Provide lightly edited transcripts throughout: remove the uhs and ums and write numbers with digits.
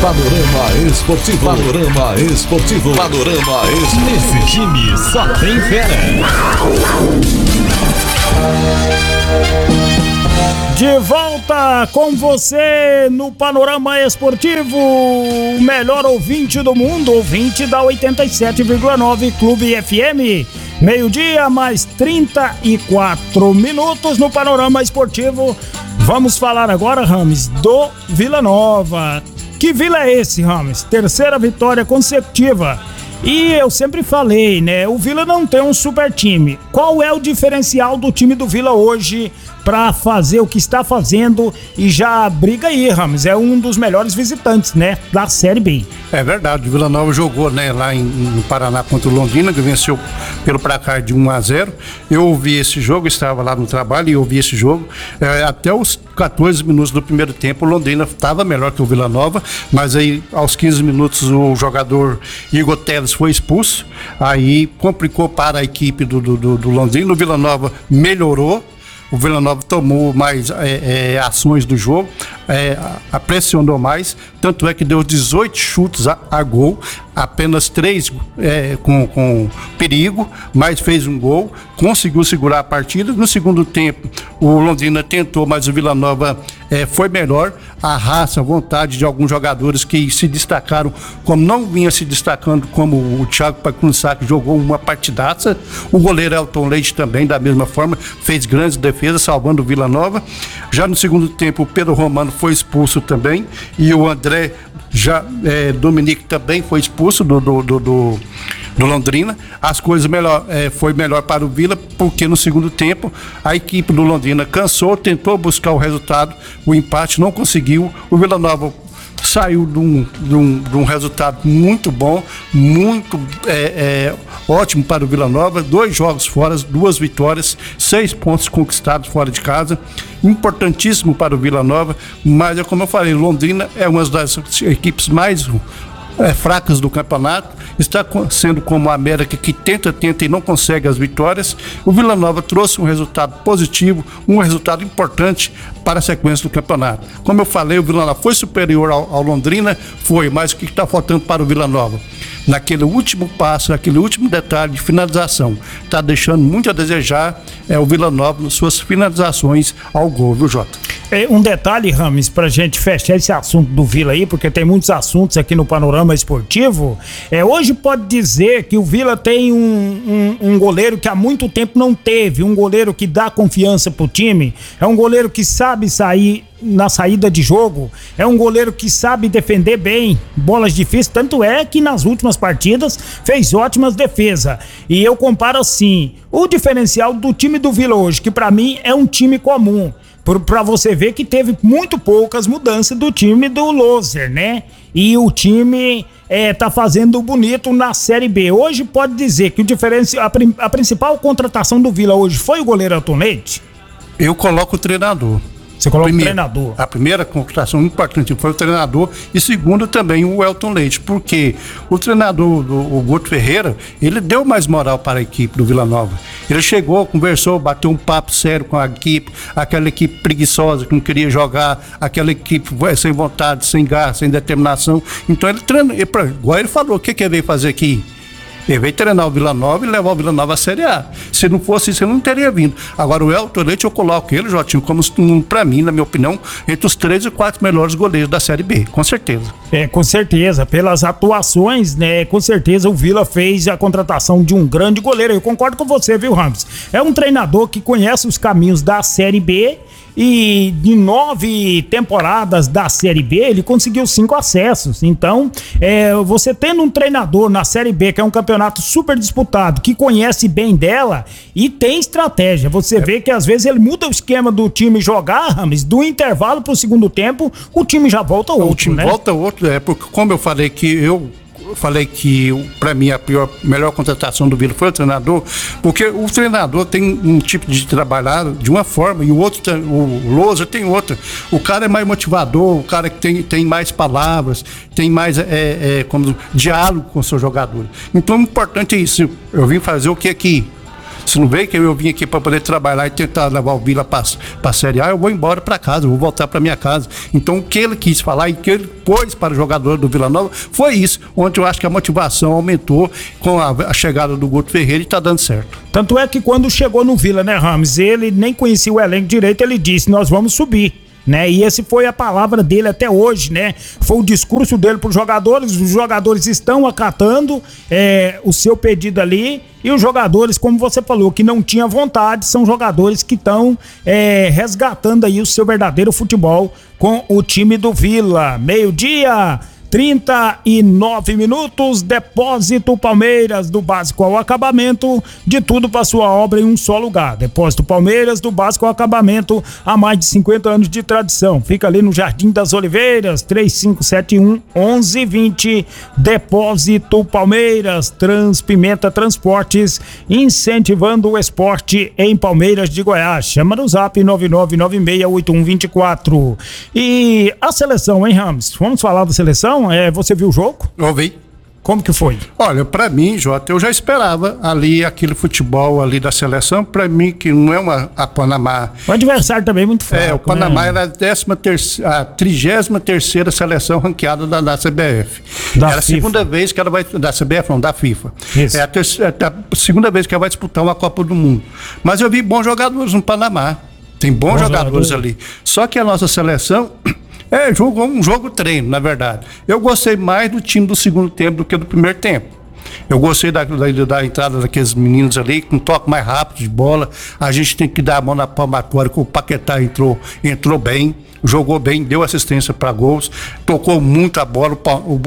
Panorama Esportivo. Panorama Esportivo. Panorama Esportivo. Nesse time só tem fera. De volta com você no Panorama Esportivo, o melhor ouvinte do mundo, ouvinte da 87,9 Clube FM. Meio-dia, mais 34 minutos no Panorama Esportivo. Vamos falar agora, Rames, do Vila Nova. Que Vila é esse, Rames? Terceira vitória consecutiva. E eu sempre falei, né? O Vila não tem um super time. Qual é o diferencial do time do Vila hoje pra fazer o que está fazendo e já briga aí, Ramos? É um dos melhores visitantes, né? Da Série B. É verdade, o Vila Nova jogou, né, lá no Paraná contra o Londrina, que venceu pelo placar de 1-0. Eu ouvi esse jogo, estava lá no trabalho e ouvi esse jogo. Até os 14 minutos do primeiro tempo, o Londrina estava melhor que o Vila Nova, mas aí aos 15 minutos o jogador Igor Teles foi expulso, aí complicou para a equipe do Londrina. O Vila Nova melhorou. O Vila Nova tomou mais ações do jogo, pressionou mais, tanto é que deu 18 chutes a gol, apenas 3 com perigo, mas fez um gol, conseguiu segurar a partida. No segundo tempo, o Londrina tentou, mas o Vila Nova foi melhor. A raça, a vontade de alguns jogadores que se destacaram, como não vinha se destacando, como o Thiago Pacunçá, que jogou uma partidaça. O goleiro Elton Leite também, da mesma forma, fez grandes defesas, salvando o Vila Nova. Já no segundo tempo, o Pedro Romano foi expulso também, e o André Dominique também foi expulso do Londrina. As coisas foi melhor para o Vila, porque no segundo tempo a equipe do Londrina cansou, tentou buscar o resultado, o empate não conseguiu. O Vila Nova saiu de um resultado muito bom, muito ótimo para o Vila Nova. 2 jogos fora, 2 vitórias, 6 pontos conquistados fora de casa, importantíssimo para o Vila Nova. Mas como eu falei, Londrina é uma das equipes mais fracas do campeonato, está sendo como a América, que tenta e não consegue as vitórias. O Vila Nova trouxe um resultado positivo, um resultado importante para a sequência do campeonato. Como eu falei, o Vila Nova foi superior ao Londrina, mas o que está faltando para o Vila Nova? Naquele último passo, naquele último detalhe de finalização, está deixando muito a desejar o Vila Nova nas suas finalizações ao gol, viu, Jota? Um detalhe, Rames, pra gente fechar esse assunto do Vila aí, porque tem muitos assuntos aqui no Panorama Esportivo. Hoje pode dizer que o Vila tem um goleiro que há muito tempo não teve, um goleiro que dá confiança pro time, é um goleiro que sabe sair na saída de jogo, é um goleiro que sabe defender bem bolas difíceis, tanto é que nas últimas partidas fez ótimas defesas. E eu comparo assim, o diferencial do time do Vila hoje, que pra mim é um time comum, pra você ver que teve muito poucas mudanças do time do Loser, né? E o time tá fazendo bonito na Série B. Hoje pode dizer que o diferencial, a principal contratação do Vila hoje foi o goleiro Elton Leite? Eu coloco o treinador. Você coloca o treinador. A primeira contratação importante foi o treinador, e segundo também o Elton Leite, porque o treinador, o Guto Ferreira, ele deu mais moral para a equipe do Vila Nova. Ele chegou, conversou, bateu um papo sério com a equipe, aquela equipe preguiçosa que não queria jogar, aquela equipe sem vontade, sem garra, sem determinação. Então ele treinou, igual ele falou, o que ele veio fazer aqui? Ele veio treinar o Vila Nova e levar o Vila Nova à Série A. Se não fosse isso, ele não teria vindo. Agora, o Elton Leite, eu coloco ele, Jotinho, como, pra mim, na minha opinião, entre os 3 e 4 melhores goleiros da Série B, com certeza. Com certeza. Pelas atuações, né, com certeza o Vila fez a contratação de um grande goleiro. Eu concordo com você, viu, Ramos? É um treinador que conhece os caminhos da Série B, e de 9 temporadas da Série B, ele conseguiu 5 acessos. Então, você tendo um treinador na Série B, que é um campeonato super disputado, que conhece bem dela e tem estratégia, você vê que às vezes ele muda o esquema do time jogar, Rames, do intervalo pro segundo tempo, o time já volta outro, o time, né? Volta outro, porque como eu falei que para mim a melhor contratação do Vila foi o treinador, porque o treinador tem um tipo de trabalhar de uma forma e o outro, o Lousa tem outra. O cara é mais motivador, o cara que tem mais palavras, tem mais como diálogo com o seu jogador. Então o importante é isso. Eu vim fazer o que aqui? Se não vê que eu vim aqui para poder trabalhar e tentar levar o Vila para a Série A, eu vou embora para casa, eu vou voltar para minha casa. Então o que ele quis falar e o que ele pôs para o jogador do Vila Nova foi isso, onde eu acho que a motivação aumentou com a chegada do Guto Ferreira e está dando certo. Tanto é que quando chegou no Vila, né, Rames, ele nem conhecia o elenco direito, ele disse, nós vamos subir. Né? E esse foi a palavra dele até hoje, né? Foi o discurso dele para os jogadores estão acatando o seu pedido ali, e os jogadores, como você falou, que não tinha vontade, são jogadores que estão resgatando aí o seu verdadeiro futebol com o time do Vila. 12:39, Depósito Palmeiras, do básico ao acabamento, de tudo para sua obra em um só lugar. Depósito Palmeiras, do básico ao acabamento, há mais de 50 anos de tradição. Fica ali no Jardim das Oliveiras, 3571-1120. Depósito Palmeiras, Transpimenta Transportes, incentivando o esporte em Palmeiras de Goiás. Chama no zap 99968124. E a seleção, hein, Rames? Vamos falar da seleção? Você viu o jogo? Eu vi. Como que foi? Olha, pra mim, Jota, eu já esperava ali aquele futebol ali da seleção, pra mim que não é a Panamá. O adversário também é muito fraco, o Panamá era a 33ª seleção ranqueada da CBF. Era a segunda vez que ela vai, da CBF não, da FIFA. Isso. É a segunda vez que ela vai disputar uma Copa do Mundo. Mas eu vi bons jogadores no Panamá. Tem bons jogadores ali. Só que a nossa seleção um jogo treino, na verdade. Eu gostei mais do time do segundo tempo do que do primeiro tempo. Eu gostei da entrada daqueles meninos ali, com um toque mais rápido de bola. A gente tem que dar a mão na palmatória, que o Paquetá entrou bem, jogou bem, deu assistência para gols, tocou muito a bola,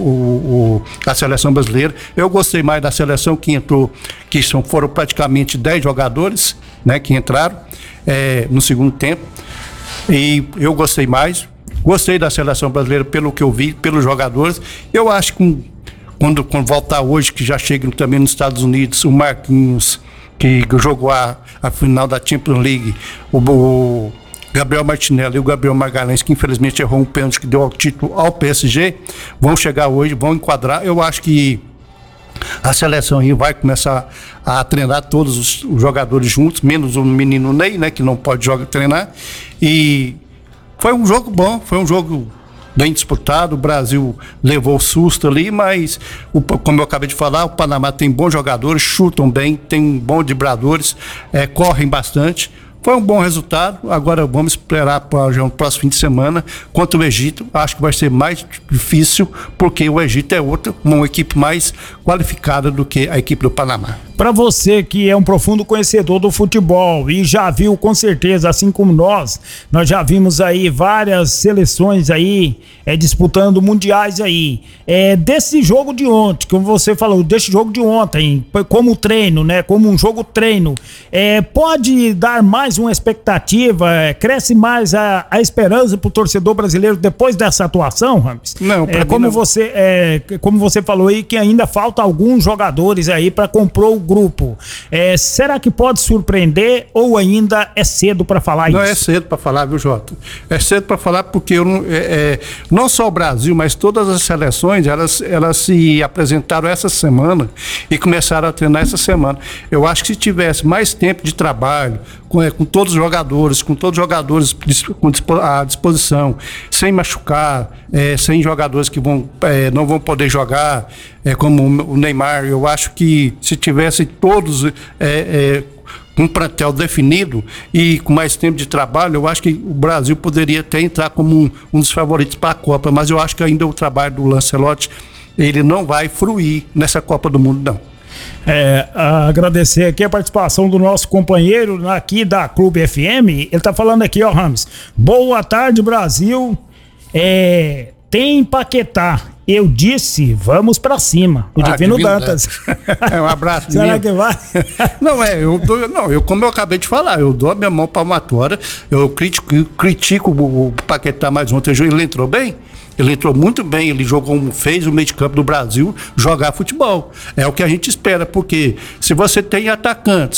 a seleção brasileira. Eu gostei mais da seleção que entrou, foram praticamente 10 jogadores, né, que entraram no segundo tempo. E eu gostei mais. Gostei da seleção brasileira pelo que eu vi, pelos jogadores. Eu acho que quando voltar hoje, que já chega também nos Estados Unidos, o Marquinhos, que jogou a final da Champions League, o Gabriel Martinelli e o Gabriel Magalhães, que infelizmente errou um pênalti que deu o título ao PSG, vão chegar hoje, vão enquadrar. Eu acho que a seleção aí vai começar a treinar todos os jogadores juntos, menos o menino Ney, né, que não pode treinar. E foi um jogo bom, foi um jogo bem disputado. O Brasil levou susto ali, mas, como eu acabei de falar, o Panamá tem bons jogadores, chutam bem, tem bons dribladores, correm bastante. Foi um bom resultado. Agora vamos esperar para o próximo fim de semana contra o Egito. Acho que vai ser mais difícil, porque o Egito é uma equipe mais qualificada do que a equipe do Panamá. Para você que é um profundo conhecedor do futebol e já viu com certeza, assim como nós já vimos aí várias seleções aí disputando mundiais aí. Desse jogo de ontem, como você falou, desse jogo de ontem, como treino, né? Como um jogo treino, pode dar mais uma expectativa, cresce mais a esperança pro torcedor brasileiro depois dessa atuação, Rames? Não, como não. Como você falou aí, que ainda falta alguns jogadores aí para compor o grupo. Será que pode surpreender ou ainda é cedo para falar isso? Não, é cedo para falar, viu, Jota? É cedo para falar porque não só o Brasil, mas todas as seleções, elas se apresentaram essa semana e começaram a treinar essa semana. Eu acho que se tivesse mais tempo de trabalho, com todos os jogadores, à disposição, sem machucar, sem jogadores que não vão poder jogar, como o Neymar, eu acho que se tivessem todos com um plantel definido e com mais tempo de trabalho, eu acho que o Brasil poderia até entrar como um dos favoritos para a Copa, mas eu acho que ainda o trabalho do Lancelotti, ele não vai fruir nessa Copa do Mundo, não. Agradecer aqui a participação do nosso companheiro aqui da Clube FM. Ele tá falando aqui, ó, Rames. Boa tarde, Brasil. Tem Paquetá. Eu disse, vamos pra cima. O Divino Dantas. Um abraço. Será que vai? Eu, como eu acabei de falar, eu dou a minha mão palmatória, eu critico o Paquetá, mas ontem ele entrou bem. Ele entrou muito bem, ele fez o meio de campo do Brasil jogar futebol. É o que a gente espera, porque se você tem atacantes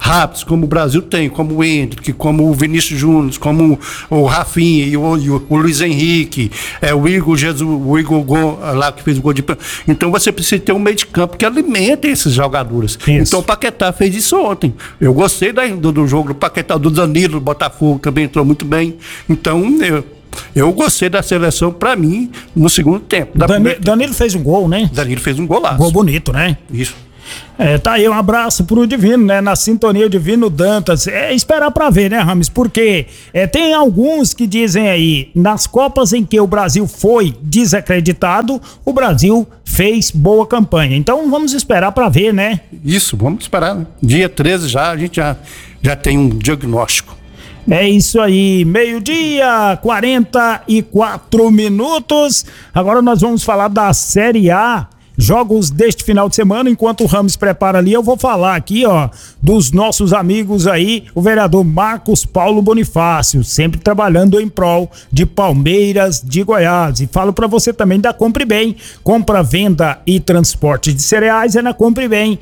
rápidos, como o Brasil tem, como o Endrick, como o Vinícius Júnior, como o Rafinha e o Luiz Henrique, o Igor Jesus, o Igor lá que fez o gol de... Então você precisa ter um meio de campo que alimente esses jogadores. Isso. Então o Paquetá fez isso ontem. Eu gostei do jogo do Paquetá, do Danilo, do Botafogo, também entrou muito bem. Então eu gostei da seleção, pra mim, no segundo tempo. Danilo fez um gol, né? Danilo fez um golaço. Gol bonito, né? Isso. Tá aí um abraço pro Divino, né? Na sintonia, o Divino Dantas. Esperar pra ver, né, Rames? Porque tem alguns que dizem aí, nas Copas em que o Brasil foi desacreditado, o Brasil fez boa campanha. Então vamos esperar pra ver, né? Isso, vamos esperar, né? Dia 13 a gente já tem um diagnóstico. É isso aí, 12h, 44 minutos. Agora nós vamos falar da Série A. Jogos deste final de semana, enquanto o Rames prepara ali, eu vou falar aqui, ó, dos nossos amigos aí, o vereador Marcos Paulo Bonifácio, sempre trabalhando em prol de Palmeiras de Goiás. E falo pra você também da Compre Bem, compra, venda e transporte de cereais é na Compre Bem,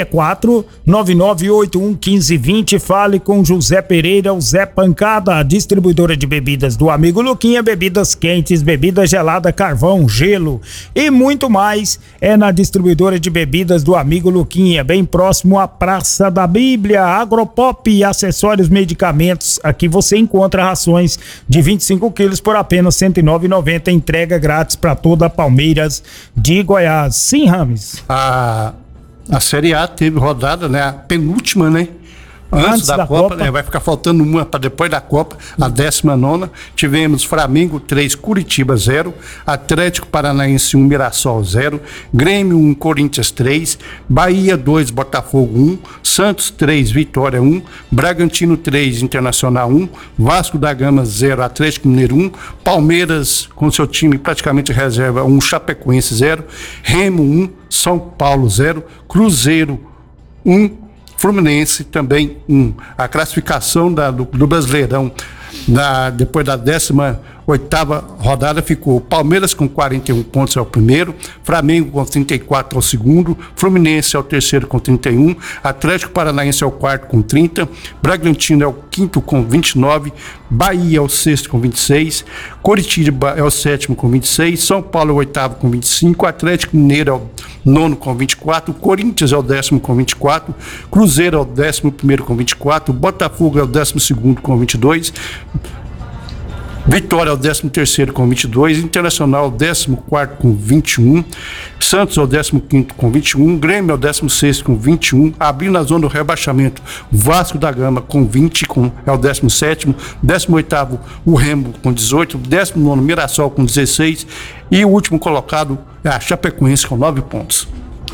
64-9981-1520, fale com José Pereira, o Zé Pancada, distribuidora de bebidas do amigo Luquinha, bebidas quentes, bebida gelada, carvão, gelo e muito mais. É na distribuidora de bebidas do amigo Luquinha, bem próximo à Praça da Bíblia. Agropop e acessórios, medicamentos. Aqui você encontra rações de 25 quilos por apenas R$ 109,90. Entrega grátis para toda a Palmeiras de Goiás. Sim, Rames. A Série A teve rodada, né? A penúltima, né? Antes da Copa. Né? Vai ficar faltando uma para depois da Copa, a 19ª. Tivemos Flamengo 3, Curitiba 0, Atlético Paranaense 1, Mirassol 0, Grêmio 1, Corinthians 3, Bahia 2, Botafogo 1, Santos 3, Vitória 1, Bragantino 3, Internacional 1, Vasco da Gama 0, Atlético Mineiro 1, Palmeiras com seu time praticamente reserva 1, Chapecoense 0, Remo 1, São Paulo 0, Cruzeiro 1, Fluminense também 1. A classificação do Brasileirão depois da 18ª rodada ficou Palmeiras com 41 pontos é o primeiro, Flamengo com 34 é o segundo, Fluminense é o terceiro com 31, Atlético Paranaense é o quarto com 30, Bragantino é o quinto com 29, Bahia é o sexto com 26, Coritiba é o sétimo com 26, São Paulo é o oitavo com 25, Atlético Mineiro é o nono com 24, Corinthians é o 10º com 24, Cruzeiro é o 11º com 24, Botafogo é o 12º com 22, Vitória é o 13º com 22, Internacional é o 14º com 21, Santos é o 15º com 21, Grêmio é o 16º com 21, abrindo a zona do rebaixamento, Vasco da Gama com 20, é o 17º, 18º o Remo com 18, 19º Mirassol com 16 e o último colocado é a Chapecoense com 9 pontos.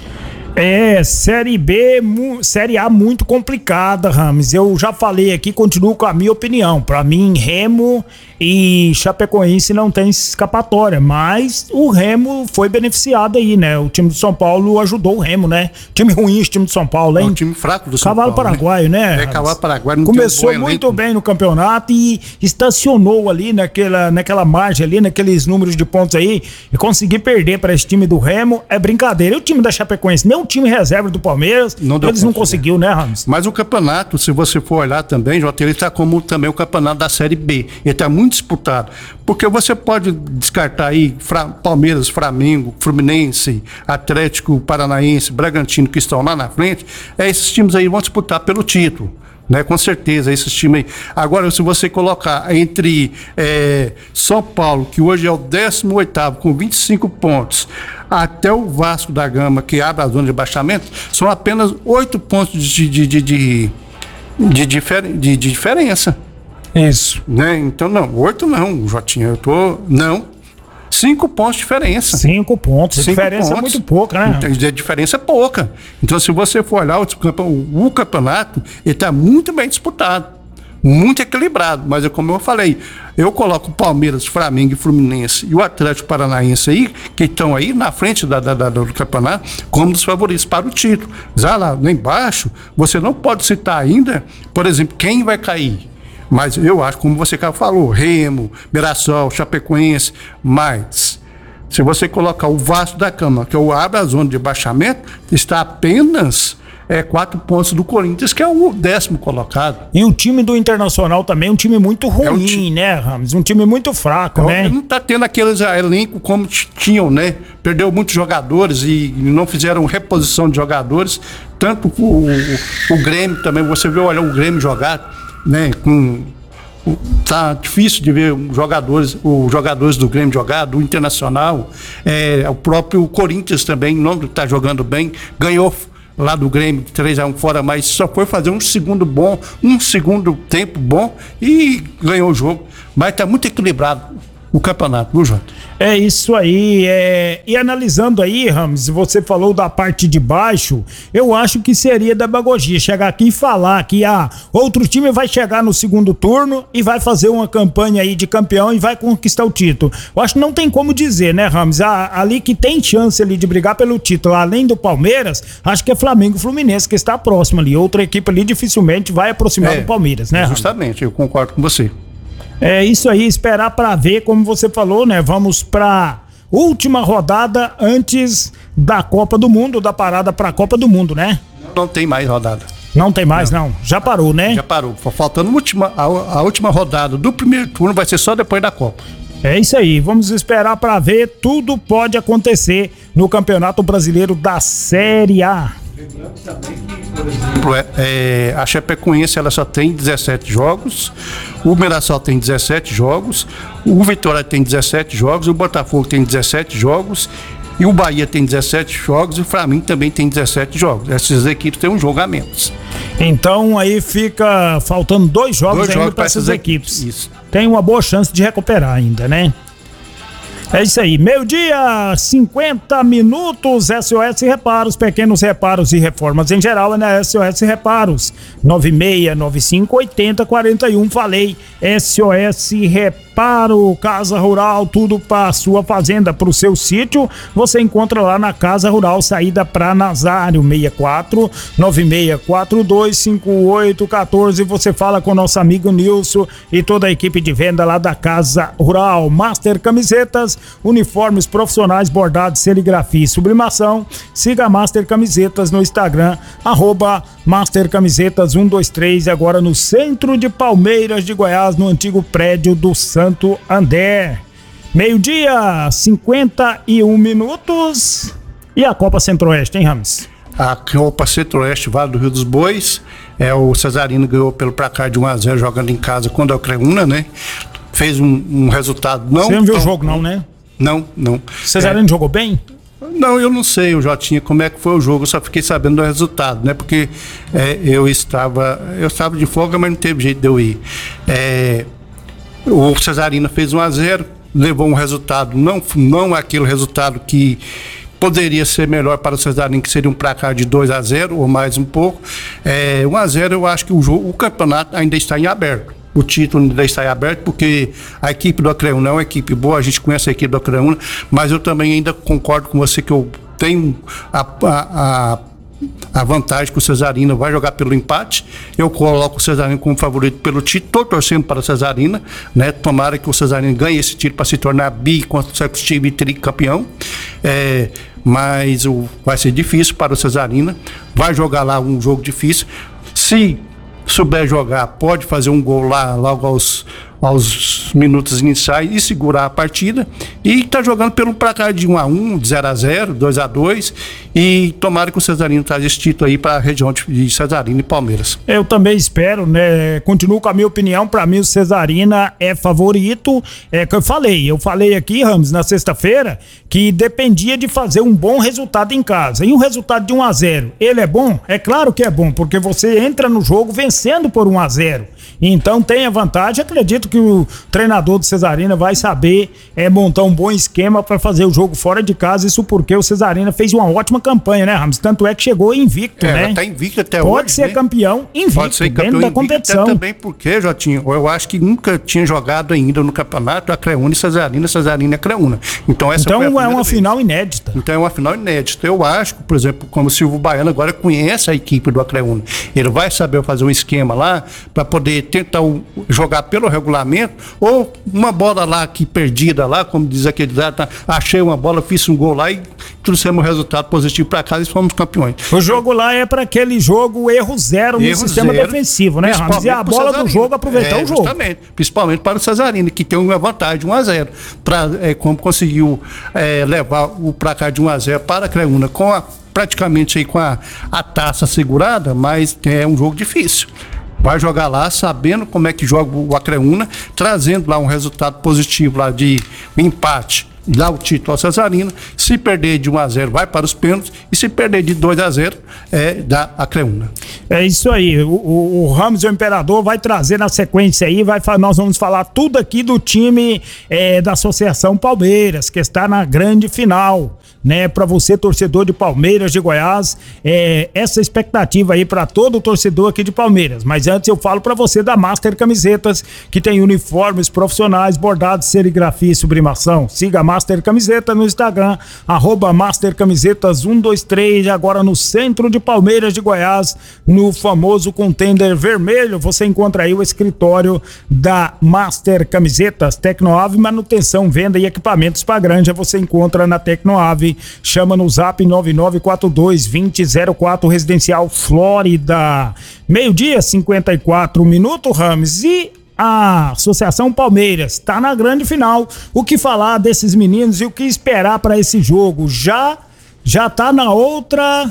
Série A muito complicada, Rames. Eu já falei aqui, continuo com a minha opinião. Pra mim, Remo e Chapecoense não tem escapatória, mas o Remo foi beneficiado aí, né? O time do São Paulo ajudou o Remo, né? Time ruim esse time do São Paulo, hein? É um time fraco do São Cavalo Paulo, Paraguaio, né? Cavalo Paraguaio. Não começou tem um muito bem no campeonato e estacionou ali naquela margem ali, naqueles números de pontos aí, e conseguir perder para esse time do Remo é brincadeira. E o time da Chapecoense, nem o time reserva do Palmeiras, eles não conseguiu, né, Ramos? Mas o campeonato, se você for olhar também, Jota, ele está como também o campeonato da Série B. Ele está muito disputado. Porque você pode descartar aí Palmeiras, Flamengo, Fluminense, Atlético Paranaense, Bragantino, que estão lá na frente, esses times aí vão disputar pelo título. Né, com certeza, esses times aí. Agora, se você colocar entre São Paulo, que hoje é o 18º com 25 pontos, até o Vasco da Gama, que abre a zona de rebaixamento, são apenas 8 pontos de diferença. Isso. Né? Então, não, 8 não, Jotinha, 5 pontos de diferença. 5 pontos, a diferença é muito pouca, né? Então, a diferença é pouca. Então, se você for olhar o campeonato, ele está muito bem disputado, muito equilibrado. Mas, como eu falei, eu coloco o Palmeiras, Flamengo e Fluminense e o Atlético Paranaense aí, que estão aí na frente do campeonato, como dos favoritos para o título. Já lá embaixo, você não pode citar ainda, por exemplo, quem vai cair. Mas eu acho, como você falou, Remo, Mirassol, Chapecoense, mas se você colocar o Vasco da Gama, que é o abre a zona de rebaixamento, está apenas 4 pontos do Corinthians, que é o 10º colocado. E o time do Internacional também é um time muito ruim, né, Ramos? Um time muito fraco, né? Não tá tendo aqueles elenco como tinham, né? Perdeu muitos jogadores e não fizeram reposição de jogadores. Tanto o Grêmio também, você vê, olha, o Grêmio jogar, né? Tá difícil de ver os jogadores do Grêmio jogar, do Internacional. O próprio Corinthians também não está jogando bem, ganhou lá do Grêmio 3-1 fora, mas só foi fazer um segundo tempo bom e ganhou o jogo. Mas está muito equilibrado o campeonato, viu, João? É isso aí. E analisando aí, Ramos, você falou da parte de baixo, eu acho que seria demagogia chegar aqui e falar que outro time vai chegar no segundo turno e vai fazer uma campanha aí de campeão e vai conquistar o título. Eu acho que não tem como dizer, né, Ramos? Ali que tem chance ali de brigar pelo título, além do Palmeiras, acho que é Flamengo e Fluminense que está próximo ali. Outra equipe ali dificilmente vai aproximar do Palmeiras, né, Ramos? Justamente, eu concordo com você. É isso aí, esperar para ver, como você falou, né? Vamos para última rodada antes da Copa do Mundo, da parada para a Copa do Mundo, né? Não tem mais rodada. Não tem mais, não. Já parou, né? Já parou. Faltando a última rodada do primeiro turno, vai ser só depois da Copa. É isso aí, vamos esperar para ver. Tudo pode acontecer no Campeonato Brasileiro da Série A. A Chapecoense ela só tem 17 jogos, o Mirassol tem 17 jogos, o Vitória tem 17 jogos, o Botafogo tem 17 jogos e o Bahia tem 17 jogos e o Flamengo também tem 17 jogos. Essas equipes têm um jogo a menos. Então aí fica faltando 2 jogos ainda para essas equipes. Isso. Tem uma boa chance de recuperar ainda, né? É isso aí, 12h, 50 minutos, SOS Reparos, pequenos reparos e reformas em geral é na SOS Reparos, 96958041, falei, SOS Reparo, Casa Rural, tudo para sua fazenda, para o seu sítio, você encontra lá na Casa Rural, saída para Nazário, 64 96425814, você fala com nosso amigo Nilson e toda a equipe de venda lá da Casa Rural. Master Camisetas, uniformes profissionais, bordados, serigrafia e sublimação. Siga a Master Camisetas no Instagram, @MasterCamisetas123, agora no centro de Palmeiras de Goiás, no antigo prédio do Santo André. 12h, 51 minutos. E a Copa Centro-Oeste, hein, Ramos? A Copa Centro-Oeste, Vale do Rio dos Bois, o Cesarino ganhou pelo placar de 1-0 jogando em casa contra a Creúna, né? Fez um resultado não... Você não viu o jogo não, né? Não. Cesarino jogou bem? Não, eu não sei, Jotinha, como é que foi o jogo, eu só fiquei sabendo do resultado, né? Porque eu estava de folga, mas não teve jeito de eu ir. O Cesarino fez 1-0, levou um resultado, não aquele resultado que poderia ser melhor para o Cesarino, que seria um placar de 2-0 ou mais um pouco. 1-0, eu acho que o campeonato ainda está em aberto. O título ainda está aberto, porque a equipe do Acreúna é uma equipe boa, a gente conhece a equipe do Acreúna, mas eu também ainda concordo com você que eu tenho a vantagem que o Cesarina vai jogar pelo empate. Eu coloco o Cesarina como favorito pelo título, estou torcendo para o Cesarina, né? Tomara que o Cesarina ganhe esse título para se tornar biconsecutivo e tricampeão. Mas vai ser difícil para o Cesarina, vai jogar lá um jogo difícil. Se souber jogar, pode fazer um gol lá logo aos minutos iniciais e segurar a partida, e está jogando pelo placar de 1-1, de 0-0, 2-2, e tomara que o Cesarino traz esse título aí para a região de Cesarino e Palmeiras. Eu também espero, né? Continuo com a minha opinião, para mim o Cesarina é favorito, que eu falei aqui, Ramos, na sexta-feira, que dependia de fazer um bom resultado em casa, e um resultado de 1-0, ele é bom? É claro que é bom, porque você entra no jogo vencendo por 1-0, então tem a vantagem. Acredito que o treinador do Cesarina vai saber montar um bom esquema para fazer o jogo fora de casa, isso porque o Cesarina fez uma ótima campanha, né, Ramos? Tanto é que chegou invicto, né? Ela tá invicto até hoje. Pode ser campeão invicto, pode ser campeão dentro da competição. Também porque, Jotinho, eu acho que nunca tinha jogado ainda no campeonato a Creúna e Cesarina e a Creúna. Então é uma final inédita. Então é uma final inédita. Eu acho que, por exemplo, como o Silvio Baiano agora conhece a equipe do Acreúna, ele vai saber fazer um esquema lá para poder tentar jogar pelo regulamento, ou uma bola lá que perdida lá, como diz aquele, achei uma bola, fiz um gol lá e trouxemos um resultado positivo para casa e fomos campeões. O jogo lá é para aquele jogo erro zero no sistema defensivo, né, Ramos? E a bola do jogo aproveitar o jogo. Justamente, principalmente para o Cesarino, que tem uma vantagem de 1-0. Como conseguiu levar o placar de 1-0 para a Creúna praticamente aí com a taça segurada, mas é um jogo difícil. Vai jogar lá sabendo como é que joga o Acreúna, trazendo lá um resultado positivo lá de empate, dá o título ao Cesarino. Se perder de 1-0 vai para os pênaltis, e se perder de 2-0 dá a Acreúna. É isso aí, o Ramos e o Imperador vai trazer na sequência aí, nós vamos falar tudo aqui do time da Associação Palmeiras, que está na grande final, né? Para você, torcedor de Palmeiras de Goiás, essa expectativa aí para todo torcedor aqui de Palmeiras. Mas antes eu falo para você da Master Camisetas, que tem uniformes profissionais, bordados, serigrafia e sublimação. Siga a Master Camiseta no Instagram, @MasterCamisetas123, agora no centro de Palmeiras de Goiás, no famoso contender vermelho. Você encontra aí o escritório da Master Camisetas. Tecnoave, manutenção, venda e equipamentos para granja, você encontra na Tecnoave. Chama no zap 9942-2004, Residencial Flórida. 12:54, Ramos. E a Associação Palmeiras está na grande final. O que falar desses meninos e o que esperar para esse jogo? Já tá na outra...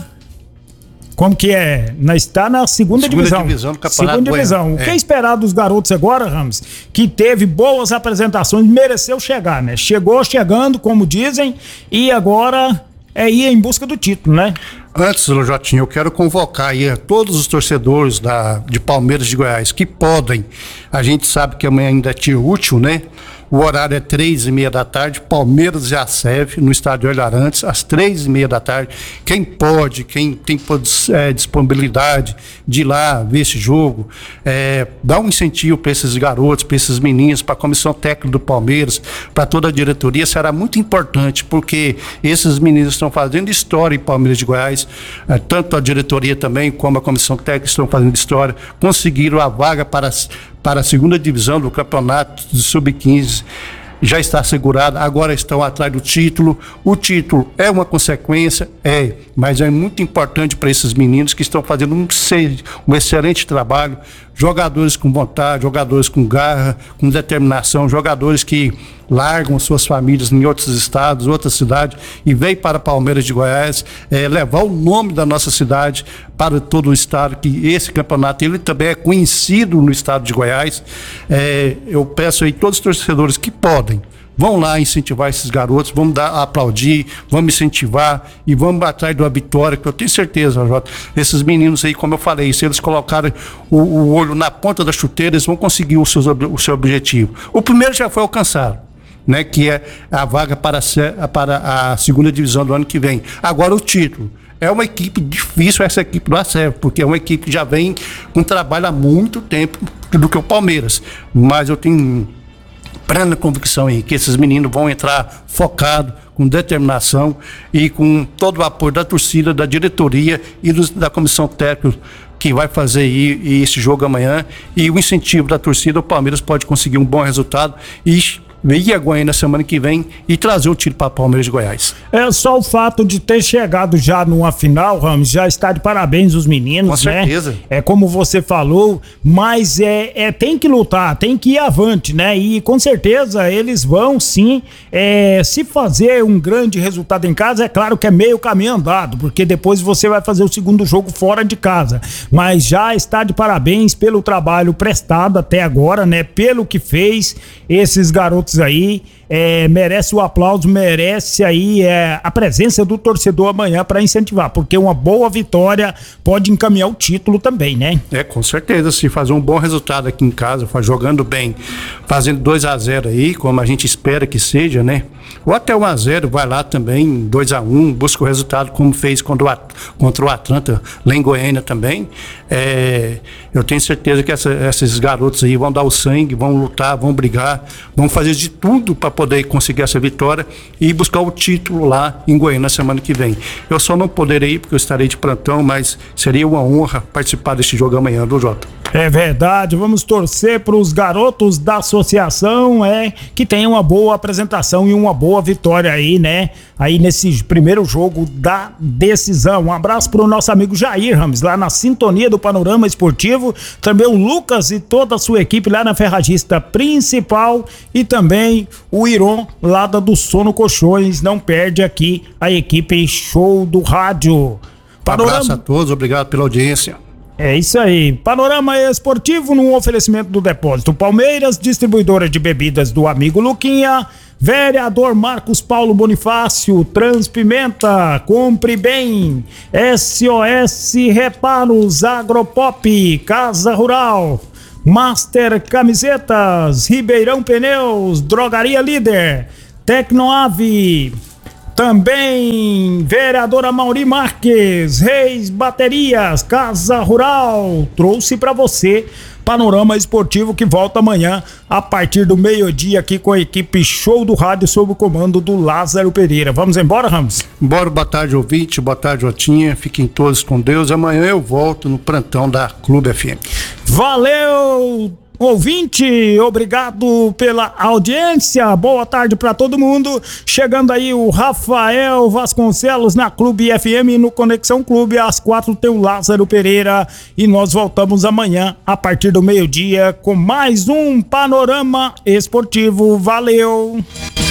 Como que é? Está na segunda divisão do Campeonato Segunda divisão. O que esperar dos garotos agora, Ramos? Que teve boas apresentações, mereceu chegar, né? Chegou chegando, como dizem, e agora ir em busca do título, né? Antes, Jotinho, eu quero convocar aí a todos os torcedores de Palmeiras de Goiás que podem. A gente sabe que amanhã ainda é dia útil, né? O horário é 3:30 da tarde, Palmeiras e a SEV, no estádio Hélio Arantes, às 3:30 da tarde. Quem tem disponibilidade de ir lá ver esse jogo, dá um incentivo para esses garotos, para esses meninos, para a comissão técnica do Palmeiras, para toda a diretoria, será muito importante, porque esses meninos estão fazendo história em Palmeiras de Goiás, tanto a diretoria também, como a comissão técnica estão fazendo história, conseguiram a vaga para a segunda divisão do campeonato de Sub-15, já está assegurada, agora estão atrás do título. O título é uma consequência, mas é muito importante para esses meninos que estão fazendo um excelente trabalho, jogadores com vontade, jogadores com garra, com determinação, jogadores que largam suas famílias em outros estados, outras cidades, e vêm para Palmeiras de Goiás levar o nome da nossa cidade para todo o estado, que esse campeonato ele também é conhecido no estado de Goiás. Eu peço aí todos os torcedores que podem, vão lá incentivar esses garotos, vamos aplaudir, vamos incentivar e vamos atrás de uma vitória, que eu tenho certeza, Jota, esses meninos aí, como eu falei, se eles colocarem o olho na ponta da chuteira, eles vão conseguir o seu objetivo. O primeiro já foi alcançado, né, que é a vaga para a segunda divisão do ano que vem. Agora o título. É uma equipe difícil, essa equipe do ACEV, porque é uma equipe que já vem com trabalho há muito tempo do que o Palmeiras. Mas eu tenho plena convicção aí que esses meninos vão entrar focados, com determinação e com todo o apoio da torcida, da diretoria e da comissão técnica que vai fazer aí esse jogo amanhã, e o incentivo da torcida. O Palmeiras pode conseguir um bom resultado e ir a Goiânia na semana que vem e trazer o título para Palmeiras de Goiás. Só o fato de ter chegado já numa final, Ramos, já está de parabéns os meninos, com certeza. Né? Como você falou, mas tem que lutar, tem que ir avante, né? E com certeza eles vão sim, se fazer um grande resultado em casa, é claro que é meio caminho andado, porque depois você vai fazer o segundo jogo fora de casa, mas já está de parabéns pelo trabalho prestado até agora, né? Pelo que fez, esses garotos aí, merece o aplauso, merece aí a presença do torcedor amanhã para incentivar, porque uma boa vitória pode encaminhar o título também, né? Com certeza, se fazer um bom resultado aqui em casa, jogando bem, fazendo 2-0 aí, como a gente espera que seja, né? Ou até 1-0, vai lá também, 2-1, busca o resultado como fez contra o Atlanta, lá em Goiânia também. Eu tenho certeza que esses garotos aí vão dar o sangue, vão lutar, vão brigar, vão fazer de tudo para poder conseguir essa vitória e buscar o título lá em Goiânia na semana que vem. Eu só não poderei ir porque eu estarei de plantão, mas seria uma honra participar desse jogo amanhã, do Jota. É verdade, vamos torcer para os garotos da associação, que tenham uma boa apresentação e uma boa vitória aí, né? Aí nesse primeiro jogo da decisão. Um abraço pro nosso amigo Jair Ramos, lá na sintonia do Panorama Esportivo. Também o Lucas e toda a sua equipe lá na Ferragista Principal. E também o Iron, lá da do Sono Colchões. Não perde aqui a equipe Show do Rádio. Panorama... Um abraço a todos, obrigado pela audiência. É isso aí, Panorama Esportivo num oferecimento do Depósito Palmeiras, distribuidora de bebidas do amigo Luquinha, vereador Marcos Paulo Bonifácio, Transpimenta, compre bem, SOS Reparos, Agropop, Casa Rural, Master Camisetas, Ribeirão Pneus, Drogaria Líder, Tecnoave, também vereadora Mauri Marques, Reis Baterias, Casa Rural, trouxe para você Panorama Esportivo que volta amanhã a partir do meio-dia aqui com a equipe Show do Rádio sob o comando do Lázaro Pereira. Vamos embora, Ramos? Bora, boa tarde, ouvinte, boa tarde, Otinha, fiquem todos com Deus. Amanhã eu volto no plantão da Clube FM. Valeu! Ouvinte, obrigado pela audiência, boa tarde para todo mundo. Chegando aí o Rafael Vasconcelos na Clube FM e no Conexão Clube. Às 4 tem o Lázaro Pereira e nós voltamos amanhã a partir do meio-dia com mais um Panorama Esportivo. Valeu!